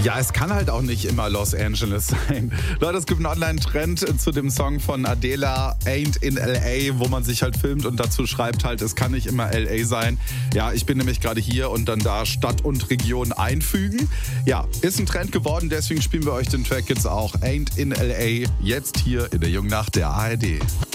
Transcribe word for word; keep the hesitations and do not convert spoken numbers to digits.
Ja, es kann halt auch nicht immer Los Angeles sein. Leute, es gibt einen Online-Trend zu dem Song von Adele, Ain't in L A, wo man sich halt filmt und dazu schreibt halt, es kann nicht immer L A sein. Ja, ich bin nämlich gerade hier und dann da Stadt und Region einfügen. Ja, ist ein Trend geworden, deswegen spielen wir euch den Track jetzt auch. Ain't in L A, jetzt hier in der Jungen Nacht der A R D.